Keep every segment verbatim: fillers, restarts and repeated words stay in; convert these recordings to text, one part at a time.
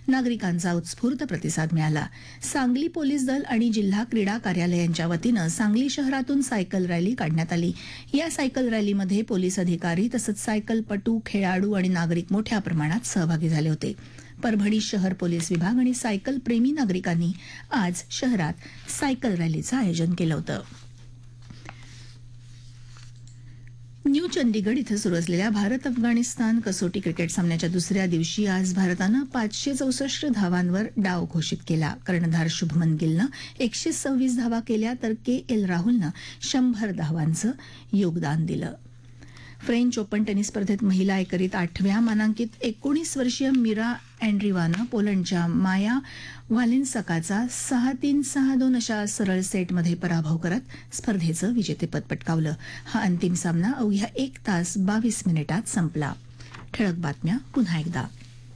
नागरिकांचा उत्स्फूर्त प्रतिसाद मिळाला. सांगली पोलीस दल आणि जिल्हा क्रीडा कार्यालयांच्या वतीनं सांगली शहरातून सायकल रॅली काढण्यात आली. या सायकल रॅलीमध्ये पोलीस अधिकारी तसंच सायकलपटू, खेळाडू आणि नागरिक मोठ्या प्रमाणात सहभागी झाले होते. परभणी शहर पोलीस विभाग आणि सायकल प्रेमी नागरिकांनी आज शहरात सायकल रॅलीचं आयोजन केलं होतं. न्यू चंदीगड इथं सुरू असलेल्या भारत अफगाणिस्तान कसोटी क्रिकेट सामन्याच्या दुसऱ्या दिवशी आज भारतानं पाचशे चौसष्ट धावांवर डाव घोषित केला. कर्णधार शुभमन गिलनं एकशे सव्वीस धावा केल्या तर के एल राहुलनं शंभर धावांचं योगदान दिलं. फ्रेंच ओपन टेनिस स्पर्धेत महिला एकेरीत आठव्या मानांकित एकोणीस वर्षीय मिरा अँड्रीवानं पोलंडच्या माया व्हालिन्सकाचा सहा तीन सहा दोन अशा सरळ सेटमध्ये पराभव करत स्पर्धेचं विजेतेपद पटकावलं. हा अंतिम सामना अवघ्या एक तास बावीस मिनिटात संपला. ठळक बातम्या पुन्हा एकदा.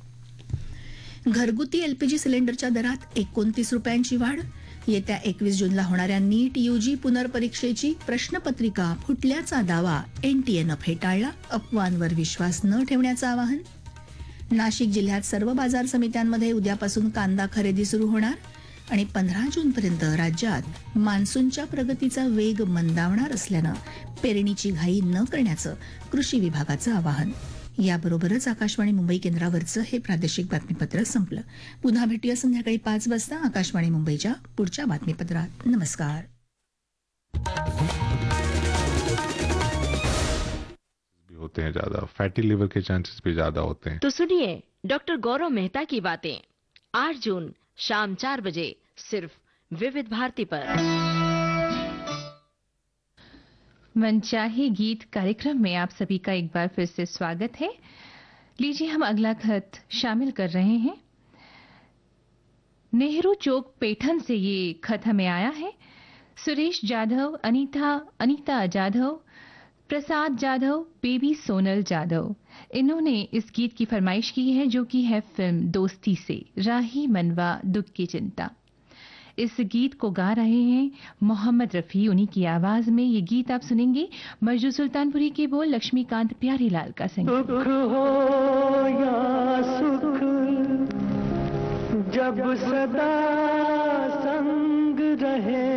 घरगुती एलपीजी सिलेंडरच्या दरात एकोणतीस रुपयांची वाढ. येत्या एकवीस जूनला होणाऱ्या नीट यूजी पुनर्परीक्षेची प्रश्नपत्रिका फुटल्याचा दावा एनटीएनं फेटाळला. अफवांवर विश्वास न ठेवण्याचं आवाहन. नाशिक जिल्ह्यात सर्व बाजार समित्यांमध्ये उद्यापासून कांदा खरेदी सुरू होणार. आणि पंधरा जूनपर्यंत राज्यात मान्सूनच्या प्रगतीचा वेग मंदावणार असल्यानं पेरणीची घाई न करण्याचं कृषी विभागाचं आवाहन. याबरोबरच आकाशवाणी मुंबई केंद्रावरचं हे प्रादेशिक बातमीपत्र संपलं. पुन्हा भेटूया संध्याकाळी पाच वाजता आकाशवाणी मुंबईच्या पुढच्या बातमीपत्रात. नमस्कार. होते हैं ज्यादा, फैटी लिवर के चांसेस भी ज्यादा होते हैं. तो सुनिए डॉक्टर गौरव मेहता की बातें आठ जून शाम चार बजे सिर्फ विविध भारती पर. मनचाहे गीत कार्यक्रम में आप सभी का एक बार फिर से स्वागत है. लीजिए हम अगला खत शामिल कर रहे हैं. नेहरू चौक पैठन से ये खत हमें आया है. सुरेश जाधव, अनीता अनीता जाधव, प्रसाद जाधव, बेबी सोनल जाधव, इन्होंने इस गीत की फरमाइश की है जो कि है फिल्म दोस्ती से राही मनवा दुख की चिंता. इस गीत को गा रहे हैं मोहम्मद रफी. उन्हीं की आवाज में ये गीत आप सुनेंगे. मजरू सुल्तानपुरी के बोल, लक्ष्मीकांत प्यारीलाल का संगीत. दुख हो या सुख जब सदा संग रहे